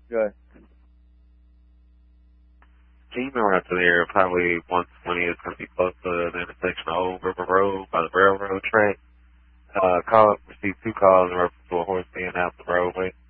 Good. Can you remember after the area, probably 120 is going to be close to the intersection of Old River Road by the railroad track. Received 2 calls in reference to a horse being out the roadway.